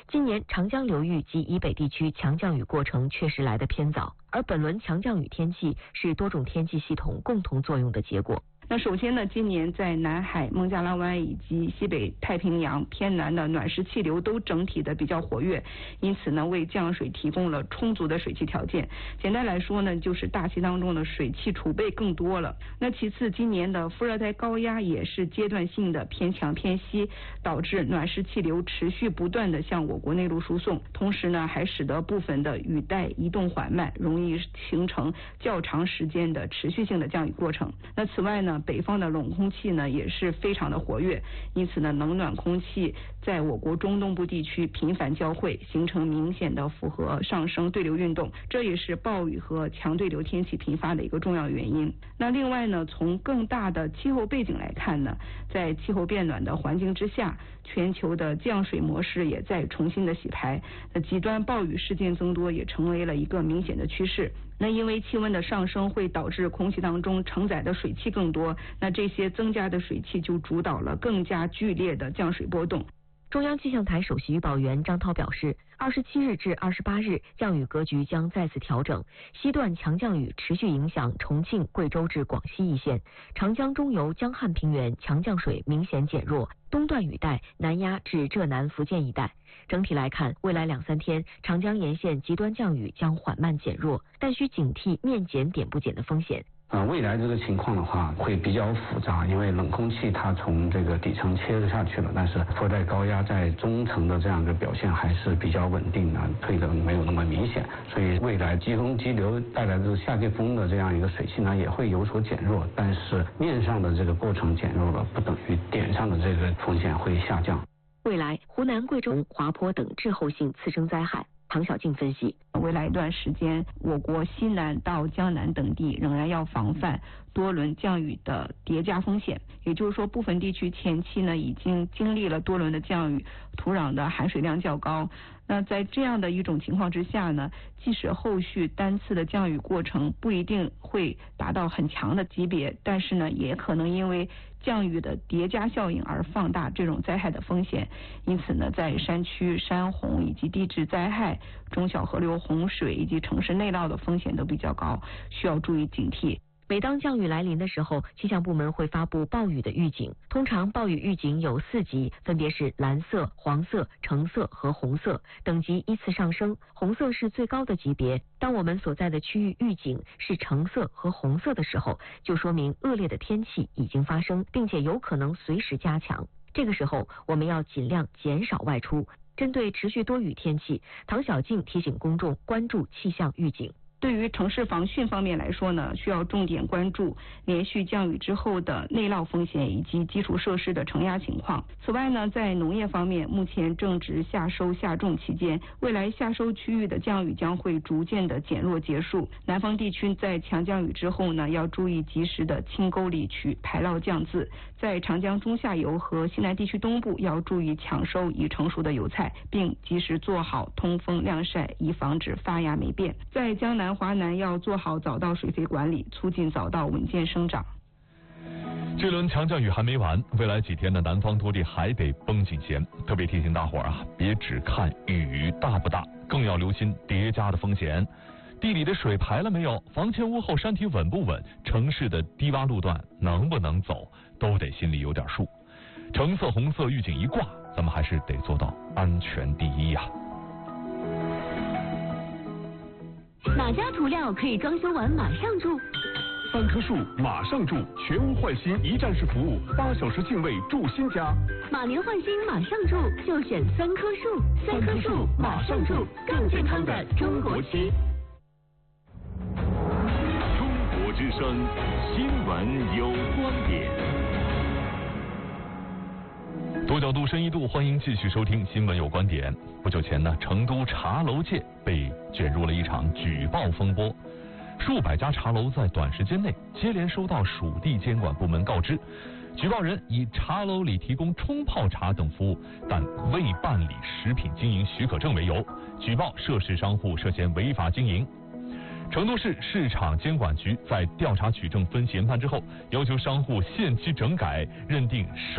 今年长江流域及以北地区强降雨过程确实来得偏早，而本轮强降雨天气是多种天气系统共同作用的结果。 那首先呢，今年在南海、孟加拉湾以及西北太平洋偏南的暖湿气流都整体的比较活跃，因此呢，为降水提供了充足的水汽条件。简单来说呢，就是大气当中的水汽储备更多了。那其次，今年的副热带高压也是阶段性的偏强偏西，导致暖湿气流持续不断的向我国内陆输送，同时呢，还使得部分的雨带移动缓慢，容易形成较长时间的持续性的降雨过程。那此外呢，北方的冷空气呢也是非常的活跃，因此呢，冷暖空气在我国中东部地区频繁交汇，形成明显的复合上升对流运动，这也是暴雨和强对流天气频发的一个重要原因。那另外呢，从更大的气候背景来看呢，在气候变暖的环境之下，全球的降水模式也在重新的洗牌，那极端暴雨事件增多也成为了一个明显的趋势。那因为气温的上升会导致空气当中承载的水汽更多，那这些增加的水汽就主导了更加剧烈的降水波动。 中央气象台首席预报员张涛表示，27日至28日降雨格局将再次调整，西段强降雨持续影响重庆、贵州至广西一线，长江中游、江汉平原强降水明显减弱，东段雨带南压至浙南福建一带。整体来看，未来2-3天长江沿线极端降雨将缓慢减弱，但需警惕面减点不减的风险。 未来这个情况的话会比较复杂，因为冷空气它从这个底层切下去了，但是副热带高压在中层的这样的表现还是比较稳定的，退的没有那么明显，所以未来季风激流带来的夏季风的这样一个水汽呢也会有所减弱，但是面上的这个过程减弱了，不等于点上的这个风险会下降。 未来湖南、贵州、滑坡等滞后性次生灾害，唐小静分析， 未来一段时间，我国西南到江南等地仍然要防范多轮降雨的叠加风险。也就是说，部分地区前期呢已经经历了多轮的降雨，土壤的含水量较高。那在这样的一种情况之下呢，即使后续单次的降雨过程不一定会达到很强的级别，但是呢，也可能因为降雨的叠加效应而放大这种灾害的风险。因此呢，在山区山洪以及地质灾害、中小河流洪水以及城市内涝的风险都比较高，需要注意警惕。 每当降雨来临的时候，气象部门会发布暴雨的预警。通常暴雨预警有4级，分别是蓝色、黄色、橙色和红色，等级依次上升。红色是最高的级别。当我们所在的区域预警是橙色和红色的时候，就说明恶劣的天气已经发生，并且有可能随时加强。这个时候，我们要尽量减少外出。针对持续多雨天气，唐小静提醒公众关注气象预警。 对于城市防汛方面来说呢，需要重点关注连续降雨之后的内涝风险以及基础设施的承压情况。此外呢，在农业方面，目前正值夏收夏种期间，未来夏收区域的降雨将会逐渐的减弱结束。南方地区在强降雨之后呢，要注意及时的清沟理渠、排涝降渍。在长江中下游和西南地区东部，要注意抢收已成熟的油菜，并及时做好通风晾晒，以防止发芽霉变。在江南华南要做好早稻水肥管理，促进早稻稳健生长。 这轮强降雨还没完，未来几天的南方多地还得绷紧弦。特别提醒大伙儿啊，别只看雨大不大，更要留心叠加的风险。地里的水排了没有？房前屋后山体稳不稳？城市的低洼路段能不能走？都得心里有点数。橙色、红色预警一挂，咱们还是得做到安全第一呀。 哪家涂料可以装修完马上住 ？3棵树马上住，全屋换新一站式服务，8小时净位住新家。 马年换新马上住，就选3棵树，3棵树马上住，更健康的中国区。 中国之声，新闻有观点。 多角度深一度，欢迎继续收听新闻有观点。不久前呢，成都茶楼界被卷入了一场举报风波，数百家茶楼在短时间内接连收到属地监管部门告知，举报人以茶楼里提供冲泡茶等服务，但未办理食品经营许可证为由，举报涉事商户涉嫌违法经营。成都市市场监管局在调查取证分析研判之后，要求商户限期整改，认定